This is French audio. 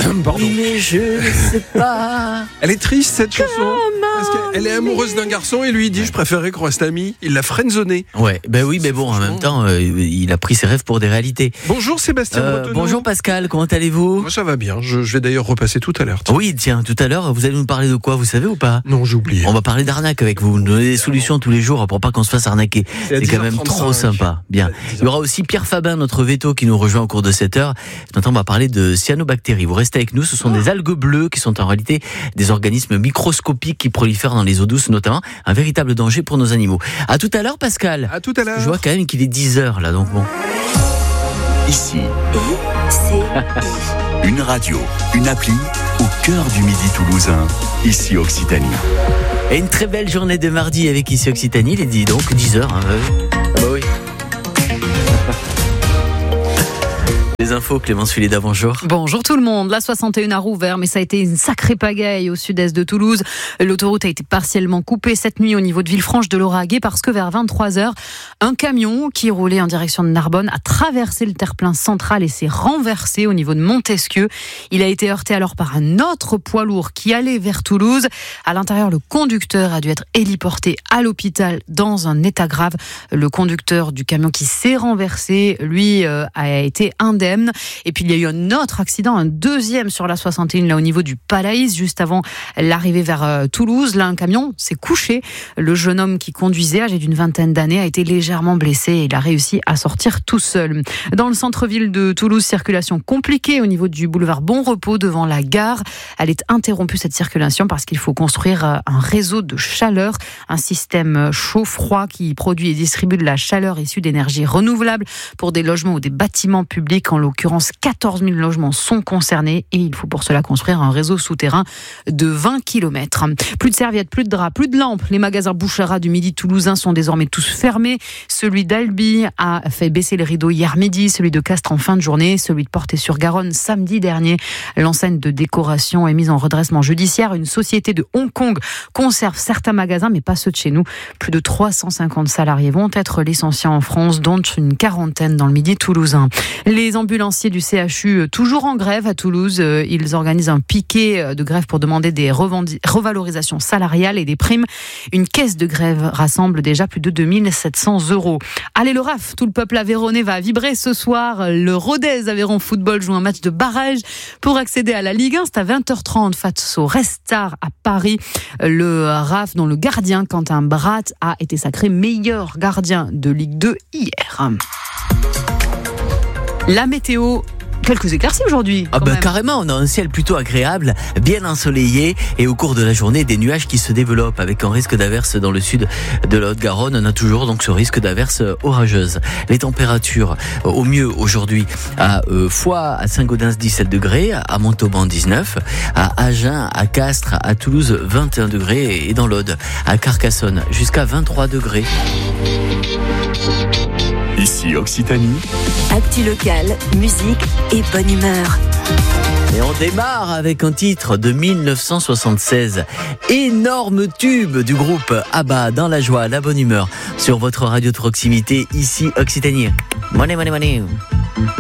Pardon. Oui, mais je ne sais pas. Elle est triste cette chanson. Parce qu'elle est amoureuse d'un garçon et lui il dit je préférerais qu'on reste amis. Il l'a friendzonné. Ouais, ben oui, mais bon, en même temps, il a pris ses rêves pour des réalités. Bonjour Sébastien Bretonneau. Bonjour Pascal, comment allez-vous ? Moi ça va bien, je vais d'ailleurs repasser tout à l'heure. Oui, tiens, tout à l'heure, vous allez nous parler de quoi, vous savez ou pas ? Non, j'ai oublié. On va parler d'arnaque avec vous, nous donner des solutions tous les jours pour pas qu'on se fasse arnaquer. C'est quand même trop sympa. Bien. Il y aura aussi Pierre Fabin, notre veto, qui nous rejoint au cours de cette heure. Maintenant, on va parler de cyanobactéries. Vous restez avec nous, ce sont des algues bleues qui sont en réalité des organismes microscopiques qui prolifèrent dans les eaux douces notamment, un véritable danger pour nos animaux. À tout à l'heure Pascal. À tout à l'heure. Je vois quand même qu'il est 10h là, donc bon. Ici, une radio, une appli au cœur du Midi toulousain. Ici Occitanie. Et une très belle journée de mardi avec Ici Occitanie, il est dit donc 10h. Bah oui. Les infos, Clémence Fileda, bonjour. Bonjour tout le monde. La 61 a rouvert, mais ça a été une sacrée pagaille au sud-est de Toulouse. L'autoroute a été partiellement coupée cette nuit au niveau de Villefranche de l'Auragais parce que vers 23h, un camion qui roulait en direction de Narbonne a traversé le terre-plein central et s'est renversé au niveau de Montesquieu. Il a été heurté alors par un autre poids lourd qui allait vers Toulouse. À l'intérieur, le conducteur a dû être héliporté à l'hôpital dans un état grave. Le conducteur du camion qui s'est renversé, lui, a été indemne. Et puis il y a eu un autre accident, un deuxième sur la 61, là au niveau du Palaïs, juste avant l'arrivée vers Toulouse. Là, un camion s'est couché. Le jeune homme qui conduisait, âgé d'une vingtaine d'années, a été légèrement blessé et il a réussi à sortir tout seul. Dans le centre-ville de Toulouse, circulation compliquée au niveau du boulevard Bon Repos devant la gare. Elle est interrompue cette circulation parce qu'il faut construire un réseau de chaleur, un système chaud-froid qui produit et distribue de la chaleur issue d'énergie renouvelable pour des logements ou des bâtiments publics. En l'occurrence, 14 000 logements sont concernés et il faut pour cela construire un réseau souterrain de 20 km. Plus de serviettes, plus de draps, plus de lampes. Les magasins Boucherat du Midi toulousain sont désormais tous fermés. Celui d'Albi a fait baisser les rideaux hier midi, celui de Castres en fin de journée, celui de Portet-sur-Garonne samedi dernier. L'enseigne de décoration est mise en redressement judiciaire. Une société de Hong Kong conserve certains magasins, mais pas ceux de chez nous. Plus de 350 salariés vont être licenciés en France, dont une quarantaine dans le Midi toulousain. Les ambulanciers du CHU, toujours en grève à Toulouse, ils organisent un piquet de grève pour demander des revalorisations salariales et des primes. Une caisse de grève rassemble déjà plus de 2700 €. Allez le RAF, tout le peuple aveyronnais va vibrer ce soir. Le Rodez Aveyron Football joue un match de barrage pour accéder à la Ligue 1. C'est à 20h30 face au Restart à Paris. Le RAF, dont le gardien Quentin Bratt a été sacré meilleur gardien de Ligue 2 hier. La météo, quelques éclaircies aujourd'hui. Carrément, on a un ciel plutôt agréable, bien ensoleillé et au cours de la journée, des nuages qui se développent avec un risque d'averse dans le sud de la Haute-Garonne. On a toujours donc ce risque d'averse orageuse. Les températures, au mieux aujourd'hui, à Foix, à Saint-Gaudens 17 degrés, à Montauban 19, à Agen, à Castres, à Toulouse 21 degrés et dans l'Aude, à Carcassonne jusqu'à 23 degrés. Ici Occitanie. Actu local, musique et bonne humeur. Et on démarre avec un titre de 1976. Énorme tube du groupe ABBA, dans la joie, la bonne humeur, sur votre radio de proximité, ici Occitanie. Money, money, money.